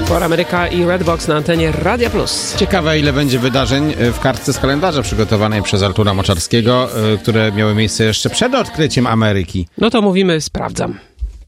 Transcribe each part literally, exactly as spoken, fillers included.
Utwór Ameryka i Redbox na antenie Radia Plus. Ciekawe, ile będzie wydarzeń w kartce z kalendarza przygotowanej przez Artura Moczarskiego, które miały miejsce jeszcze przed odkryciem Ameryki. No to mówimy, sprawdzam.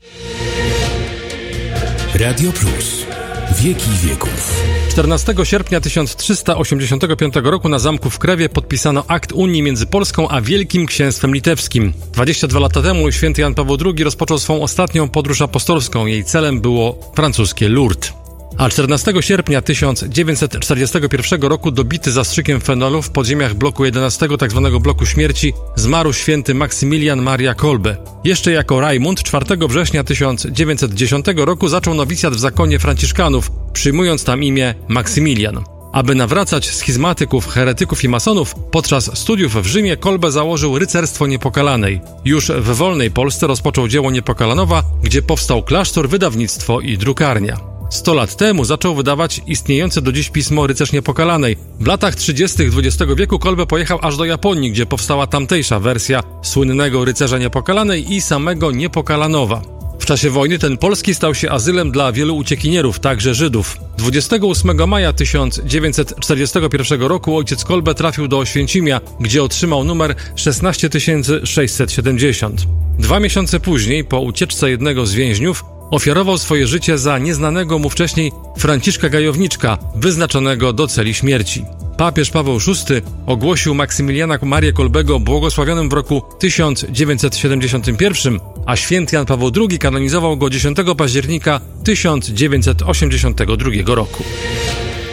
Radio Plus. Wieki wieków. czternastego sierpnia tysiąc trzysta osiemdziesiątego piątego roku na zamku w Krewie podpisano akt Unii między Polską a Wielkim Księstwem Litewskim. dwadzieścia dwa lata temu święty Jan Paweł drugi rozpoczął swą ostatnią podróż apostolską. Jej celem było francuskie Lourdes. A czternastego sierpnia tysiąc dziewięćset czterdziestego pierwszego roku dobity zastrzykiem fenolu w podziemiach bloku jedenastego, tzw. bloku śmierci, zmarł święty Maksymilian Maria Kolbe. Jeszcze jako Rajmund czwartego września tysiąc dziewięćset dziesiątego roku zaczął nowicjat w zakonie franciszkanów, przyjmując tam imię Maksymilian. Aby nawracać schizmatyków, heretyków i masonów, podczas studiów w Rzymie Kolbe założył Rycerstwo Niepokalanej. Już w wolnej Polsce rozpoczął dzieło Niepokalanowa, gdzie powstał klasztor, wydawnictwo i drukarnia. Sto lat temu zaczął wydawać istniejące do dziś pismo Rycerz Niepokalanej. W latach trzydziestych dwudziestego wieku Kolbe pojechał aż do Japonii, gdzie powstała tamtejsza wersja słynnego Rycerza Niepokalanej i samego Niepokalanowa. W czasie wojny ten polski stał się azylem dla wielu uciekinierów, także Żydów. dwudziestego ósmego maja tysiąc dziewięćset czterdziestego pierwszego roku ojciec Kolbe trafił do Oświęcimia, gdzie otrzymał numer szesnaście tysięcy sześćset siedemdziesiąt. Dwa miesiące później, po ucieczce jednego z więźniów, ofiarował swoje życie za nieznanego mu wcześniej Franciszka Gajowniczka, wyznaczonego do celi śmierci. Papież Paweł szósty ogłosił Maksymiliana Marię Kolbego błogosławionym w roku tysiąc dziewięćset siedemdziesiątym pierwszym, a święty Jan Paweł drugi kanonizował go dziesiątego października tysiąc dziewięćset osiemdziesiątego drugiego roku.